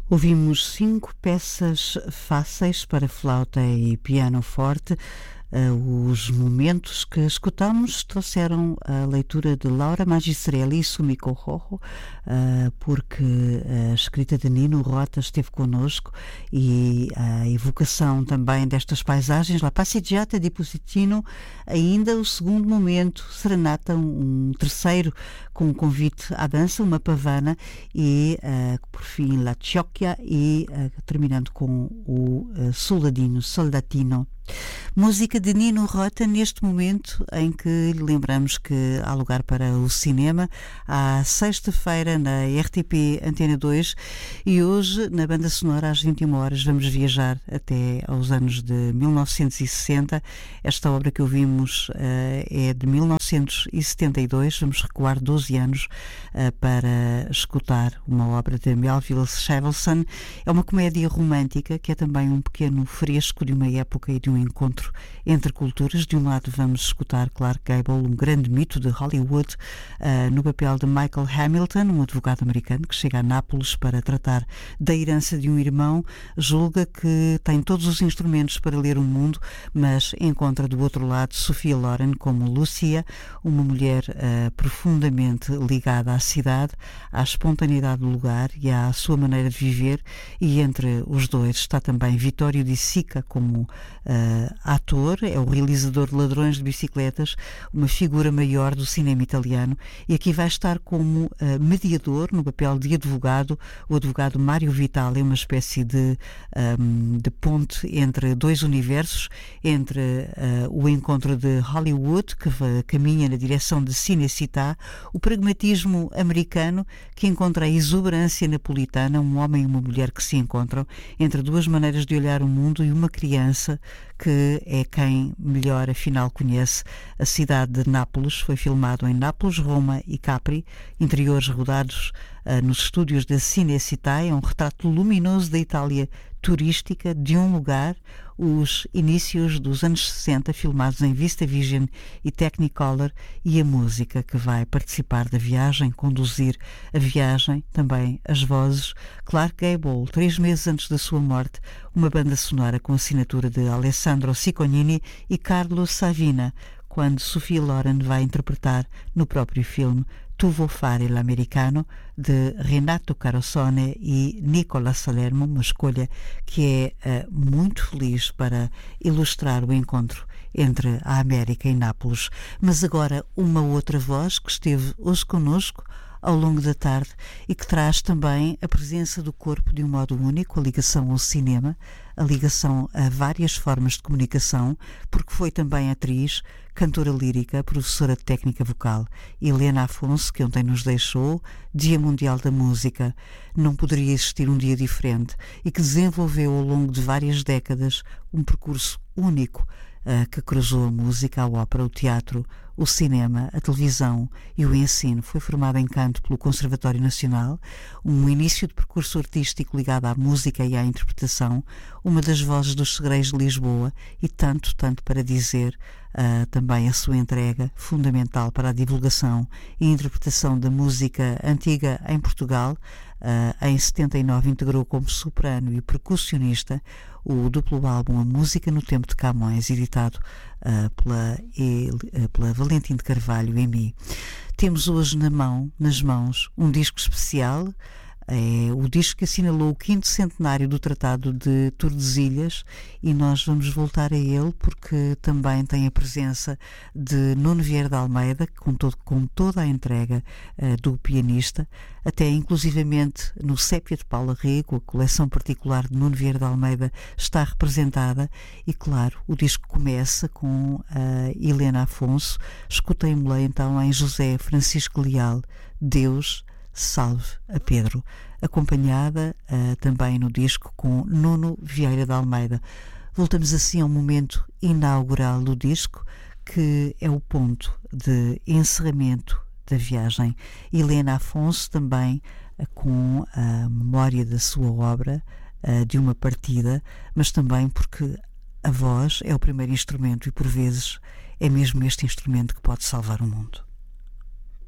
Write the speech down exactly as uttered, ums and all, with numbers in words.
Ouvimos cinco peças fáceis para flauta e piano forte. Uh, os momentos que escutamos trouxeram a leitura de Laura Magistrelli e Sumiko Rojo, uh, porque a escrita de Nino Rota esteve connosco e a evocação também destas paisagens, La Passeggiata di Pusitino, ainda o segundo momento, Serenata, um terceiro com um convite à dança, uma pavana e, uh, por fim, La Ciocchia e uh, terminando com o uh, Soldadino, Soldatino. Música de Nino Rota neste momento em que lembramos que há lugar para o cinema, à sexta-feira na R T P Antena dois, e hoje na banda sonora às vinte e uma horas vamos viajar até aos anos de mil novecentos e sessenta. Esta obra que ouvimos uh, é de mil novecentos e setenta e dois, vamos recuar doze anos uh, para escutar uma obra de Melville Shavelson. É uma comédia romântica que é também um pequeno fresco de uma época e de um encontro entre culturas. De um lado vamos escutar Clark Gable, um grande mito de Hollywood, uh, no papel de Michael Hamilton, um advogado americano que chega a Nápoles para tratar da herança de um irmão, julga que tem todos os instrumentos para ler o mundo, mas encontra do outro lado Sophia Loren como Lucia, uma mulher uh, profundamente ligada à cidade, à espontaneidade do lugar e à sua maneira de viver, e entre os dois está também Vittorio Di Sica como uh, ator, é o realizador de Ladrões de Bicicletas, uma figura maior do cinema italiano, e aqui vai estar como uh, mediador no papel de advogado. O advogado Mário Vitale é uma espécie de, um, de ponte entre dois universos, entre uh, o encontro de Hollywood, que uh, caminha na direção de Cinecittà, o pragmatismo americano que encontra a exuberância napolitana, um homem e uma mulher que se encontram entre duas maneiras de olhar o mundo, e uma criança que é quem melhor afinal conhece a cidade de Nápoles. Foi filmado em Nápoles, Roma e Capri, interiores rodados uh, nos estúdios da Cinecittà. É um retrato luminoso da Itália turística, de um lugar, os inícios dos anos sessenta, filmados em VistaVision e Technicolor, e a música que vai participar da viagem, conduzir a viagem, também as vozes. Clark Gable, três meses antes da sua morte, uma banda sonora com assinatura de Alessandro Cicognini e Carlo Savina, quando Sophia Loren vai interpretar no próprio filme Tu vuoi fare l'americano, de Renato Carosone e Nicola Salermo, uma escolha que é uh, muito feliz para ilustrar o encontro entre a América e Nápoles. Mas agora uma outra voz que esteve hoje connosco ao longo da tarde e que traz também a presença do corpo de um modo único, a ligação ao cinema, a ligação a várias formas de comunicação, porque foi também atriz, cantora lírica, professora de técnica vocal. Helena Afonso, que ontem nos deixou, Dia Mundial da Música, não poderia existir um dia diferente, e que desenvolveu ao longo de várias décadas um percurso único, Uh, que cruzou a música, a ópera, o teatro, o cinema, a televisão e o ensino. Foi formada em canto pelo Conservatório Nacional, um início de percurso artístico ligado à música e à interpretação, uma das vozes dos Segreiros de Lisboa, e tanto, tanto para dizer. Uh, também a sua entrega fundamental para a divulgação e interpretação da música antiga em Portugal. Uh, em setenta e nove integrou como soprano e percussionista o duplo álbum A Música no Tempo de Camões, editado uh, pela, e, uh, pela Valentim de Carvalho, E M I. Temos hoje na mão, nas mãos, um disco especial. É o disco que assinalou o quinto centenário do Tratado de Tordesilhas, e nós vamos voltar a ele porque também tem a presença de Nuno Vieira de Almeida, com, todo, com toda a entrega uh, do pianista, até inclusivamente no Sépia de Paula Rego, a coleção particular de Nuno Vieira de Almeida está representada. E claro, o disco começa com a uh, Helena Afonso. Escutemos-la então em José Francisco Leal, Deus Salve a Pedro, acompanhada uh, também no disco com Nuno Vieira de Almeida. Voltamos assim ao momento inaugural do disco, que é o ponto de encerramento da viagem. Helena Afonso também uh, com a memória da sua obra, uh, de uma partida, mas também porque a voz é o primeiro instrumento e por vezes é mesmo este instrumento que pode salvar o mundo.